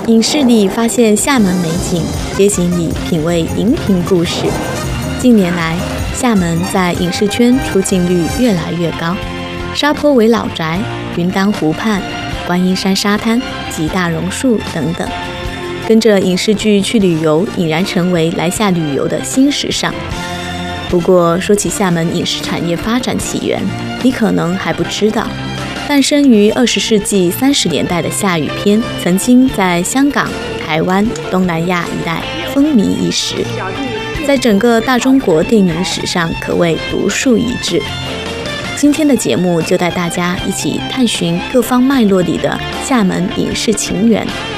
影视里发现厦门美景，街景里品味荧屏故事。近年来，厦门在影视圈出镜率越来越高，沙坡尾老宅、云丹湖畔、观音山沙滩及大榕树等等，跟着影视剧去旅游，已然成为来厦旅游的新时尚。不过，说起厦门影视产业发展起源，你可能还不知道。诞生于20世纪30年代的厦语片，曾经在香港、台湾、东南亚一带风靡一时，在整个大中国电影史上可谓独树一帜。今天的节目就带大家一起探寻各方脉络里的厦门影视情缘。